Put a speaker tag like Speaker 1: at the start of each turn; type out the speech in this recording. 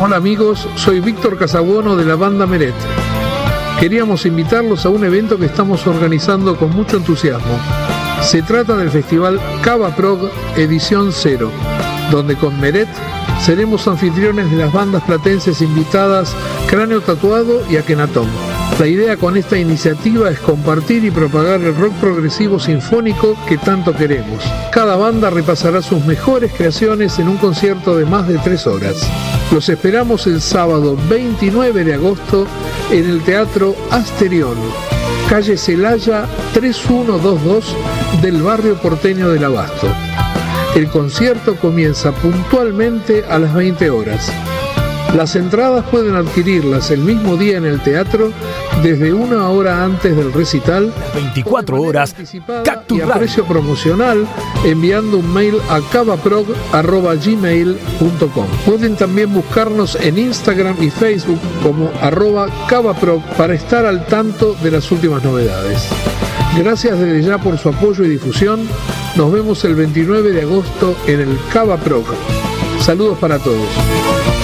Speaker 1: Hola amigos, soy Víctor Casabuono de la banda Meret. Queríamos invitarlos a un evento que estamos organizando con mucho entusiasmo. Se trata del festival Cava Prog Edición 0, donde con Meret seremos anfitriones de las bandas platenses invitadas Cráneo Tatuado y Akenatón. La idea con esta iniciativa es compartir y propagar el rock progresivo sinfónico que tanto queremos. Cada banda repasará sus mejores creaciones en un concierto de más de 3 horas. Los esperamos el sábado 29 de agosto en el Teatro Asterión, calle Celaya 3122 del barrio porteño del Abasto. El concierto comienza puntualmente a las 20 horas. Las entradas pueden adquirirlas el mismo día en el teatro desde 1 hora antes del recital,
Speaker 2: 24 horas, Cactus
Speaker 1: y a
Speaker 2: Radio.
Speaker 1: precio promocional enviando un mail a cavaprog@gmail.com. Pueden también buscarnos en Instagram y Facebook como @cavaprog para estar al tanto de las últimas novedades. Gracias desde ya por su apoyo y difusión. Nos vemos el 29 de agosto en el Cava Prog. Saludos para todos.